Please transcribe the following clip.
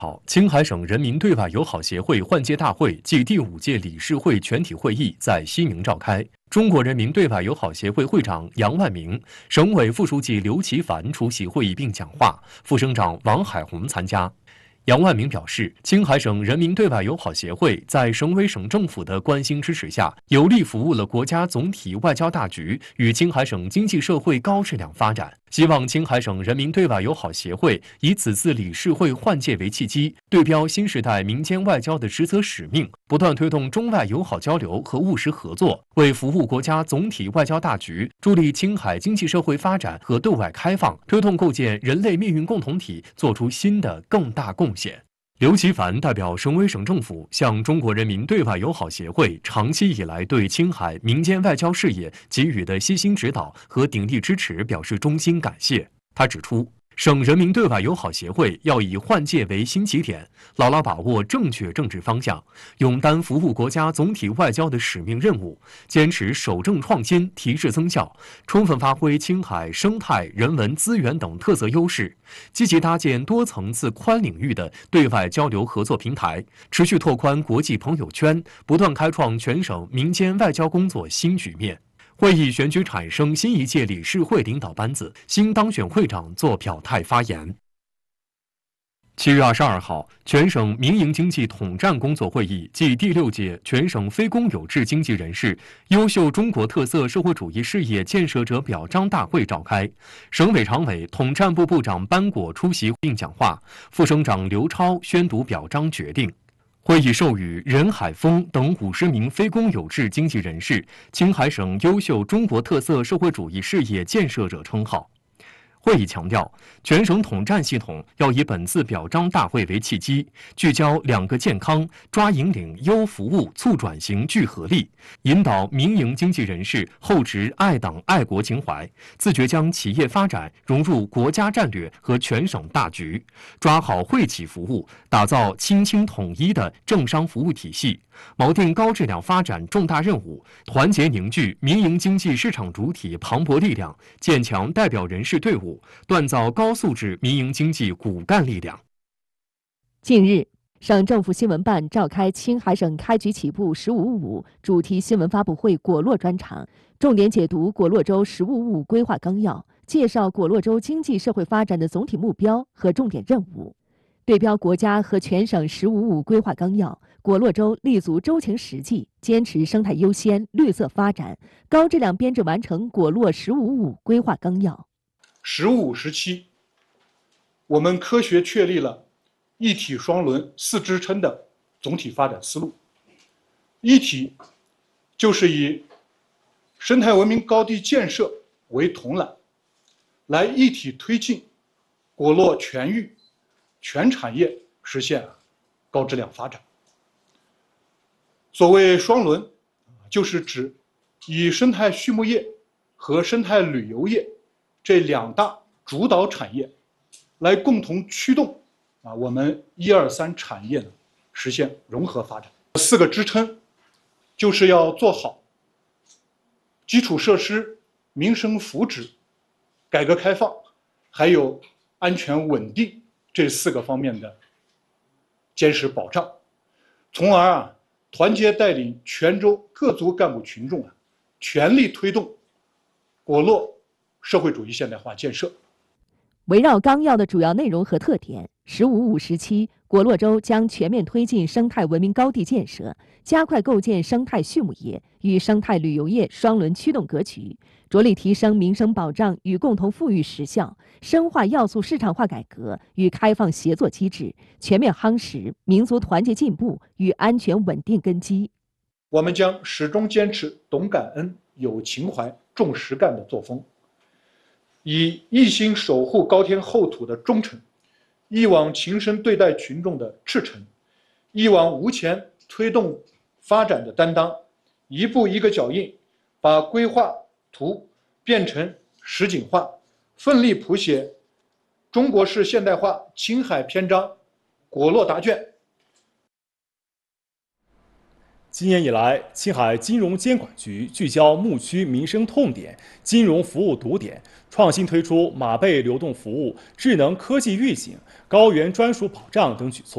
好，青海省人民对外友好协会换届大会暨第5届理事会全体会议在西宁召开。中国人民对外友好协会会长杨万明、省委副书记刘奇凡出席会议并讲话，副省长王海红参加。杨万明表示，青海省人民对外友好协会在省委省政府的关心支持下，有力服务了国家总体外交大局与青海省经济社会高质量发展。希望青海省人民对外友好协会以此次理事会换届为契机，对标新时代民间外交的职责使命，不断推动中外友好交流和务实合作，为服务国家总体外交大局、助力青海经济社会发展和对外开放、推动构建人类命运共同体做出新的更大贡献。刘奇凡代表省委省政府向中国人民对外友好协会长期以来对青海民间外交事业给予的悉心指导和鼎力支持表示衷心感谢。他指出，省人民对外友好协会要以换届为新起点，牢牢把握正确政治方向，勇担服务国家总体外交的使命任务，坚持守正创新、提质增效，充分发挥青海生态、人文资源等特色优势，积极搭建多层次、宽领域的对外交流合作平台，持续拓宽国际朋友圈，不断开创全省民间外交工作新局面。会议选举产生新一届理事会领导班子，新当选会长作表态发言。7月22号，全省民营经济统战工作会议暨第6届全省非公有制经济人士优秀中国特色社会主义事业建设者表彰大会召开。省委常委、统战部部长班果出席并讲话，副省长刘超宣读表彰决定。会议授予任海峰等50名非公有制经济人士青海省优秀中国特色社会主义事业建设者称号。会议强调，全省统战系统要以本次表彰大会为契机，聚焦2个健康，抓引领优服务、促转型聚合力，引导民营经济人士厚植爱党爱国情怀，自觉将企业发展融入国家战略和全省大局，抓好惠企服务，打造亲青统一的政商服务体系，锚定高质量发展重大任务，团结凝聚民营经济市场主体磅礴力量，建强代表人士队伍，锻造高素质民营经济骨干力量。 近日，省政府新闻办召开青海省开局起步“十五五”主题新闻发布会果洛专场，重点解读果洛州“十五五”规划纲要，介绍果洛州经济社会发展的总体目标和重点任务。对标国家和全省“十五五”规划纲要，果洛州立足州情实际，坚持生态优先、绿色发展，高质量编制完成果洛“十五五”规划纲要。 “15时期，我们科学确立了一体双轮4支撑的总体发展思路。一体就是以生态文明高地建设为统揽，来一体推进果洛全域、全产业实现高质量发展。所谓双轮，就是指以生态畜牧业和生态旅游业这2大主导产业来共同驱动我们1、2、3产业实现融合发展。4个支撑就是要做好基础设施、民生福祉、改革开放，还有安全稳定这4个方面的坚实保障，从而团结带领全州各族干部群众全力推动果洛社会主义现代化建设。 围绕纲要的主要内容和特点，“15五”时期，果洛州将全面推进生态文明高地建设，加快构建生态畜牧业与生态旅游业双轮驱动格局，着力提升民生保障与共同富裕实效，深化要素市场化改革与开放协作机制，全面夯实民族团结进步与安全稳定根基。 我们将始终坚持懂感恩、有情怀、重实干的作风，以一心守护高天厚土的忠诚，一往情深对待群众的赤诚，一往无前推动发展的担当，一步一个脚印，把规划图变成实景化，奋力谱写中国式现代化青海篇章果洛答卷。 今年以来，青海金融监管局聚焦牧区民生痛点、金融服务堵点，创新推出马背流动服务、智能科技预警、高原专属保障等举措。